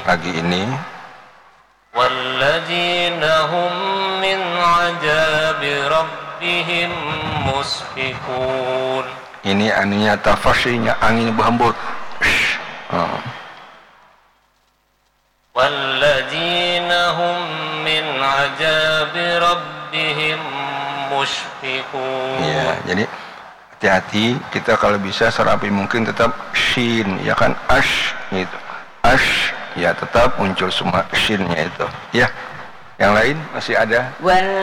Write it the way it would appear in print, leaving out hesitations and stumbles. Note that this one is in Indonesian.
pagi ini. Walladzina hum min ajabi rabbihim musfiqun. Ini aninya tafashinya angin berhembus. Walladzina hum min ajabi rabbihim mushfiqun. Ya, jadi hati-hati kita kalau bisa serapi mungkin tetap shin, ya kan, ash gitu. Ash ya tetap muncul semua shinnya itu. Ya. Yang lain masih ada?